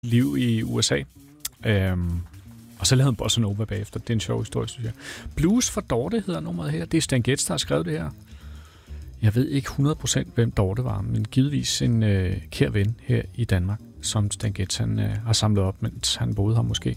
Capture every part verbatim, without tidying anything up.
liv i U S A. Øhm, og så lavede han Bossa Nova bagefter. Det er en sjov historie, synes jeg. Blues for Dorte hedder nummeret her. Det er Stan Getz, der har skrevet det her. Jeg ved ikke hundrede procent, hvem Dorte var, men givetvis en øh, kær ven her i Danmark, som Stan Getz han, øh, har samlet op, mens han boede her måske.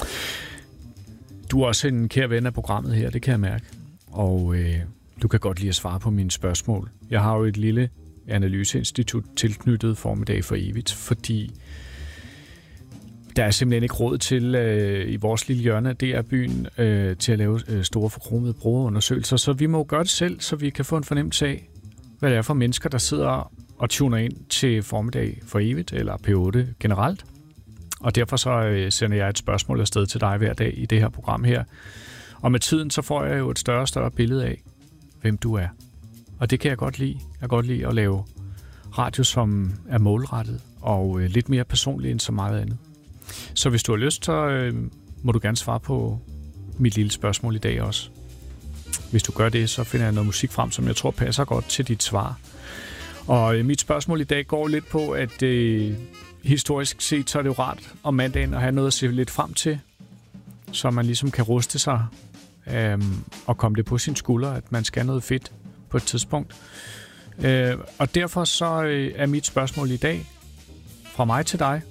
Du er også en kær ven af programmet her, det kan jeg mærke. Og øh, du kan godt lide at svare på mine spørgsmål. Jeg har jo et lille analyseinstitut tilknyttet Formiddag for Evigt, fordi der er simpelthen ikke råd til øh, i vores lille hjørne af D R-byen øh, til at lave øh, store forkromede brugerundersøgelser, så vi må gøre det selv, så vi kan få en fornemmelse af, hvad det er for mennesker, der sidder og tuner ind til Formiddag for Evigt, eller P otte generelt. Og derfor så øh, sender jeg et spørgsmål afsted til dig hver dag i det her program her. Og med tiden så får jeg jo et større og større billede af, hvem du er. Og det kan jeg godt lide. Jeg kan godt lide at lave radio, som er målrettet og øh, lidt mere personligt end så meget andet. Så hvis du har lyst, så øh, må du gerne svare på mit lille spørgsmål i dag også. Hvis du gør det, så finder jeg noget musik frem, som jeg tror passer godt til dit svar. Og øh, mit spørgsmål i dag går lidt på, at øh, historisk set, så er det jo rart om mandagen at have noget at se lidt frem til, så man ligesom kan ruste sig øh, og komme det på sine skuldre, at man skal noget fedt på et tidspunkt. Øh, og derfor så øh, er mit spørgsmål i dag fra mig til dig.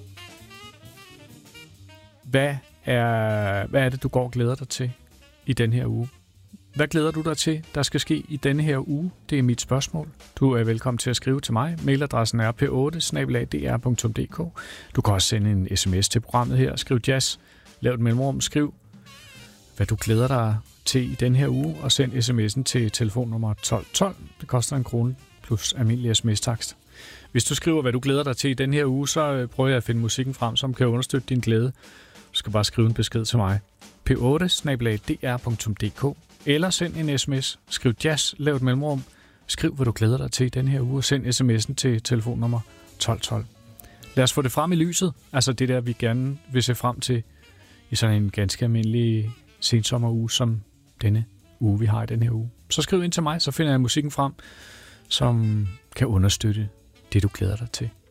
Hvad er, hvad er det, du går og glæder dig til i den her uge? Hvad glæder du dig til, der skal ske i denne her uge? Det er mit spørgsmål. Du er velkommen til at skrive til mig. Mailadressen er p otte snabel-a d r punktum d k. Du kan også sende en sms til programmet her. Skriv jazz. Lav et mellemrum. Skriv, hvad du glæder dig til i den her uge, og send sms'en til telefonnummer tolv tolv. Det koster en krone plus almindelig sms-takst. Hvis du skriver, hvad du glæder dig til i den her uge, så prøver jeg at finde musikken frem, som kan understøtte din glæde. Du skal bare skrive en besked til mig. p otte snabel-a d r punktum d k. Eller send en sms. Skriv jazz, lav et mellemrum. Skriv, hvad du glæder dig til i den her uge, og send sms'en til telefonnummer tolv tolv. Lad os få det frem i lyset. Altså det der, vi gerne vil se frem til i sådan en ganske almindelig sensommeruge, som denne uge, vi har i den her uge. Så skriv ind til mig, så finder jeg musikken frem, som kan understøtte det, du glæder dig til.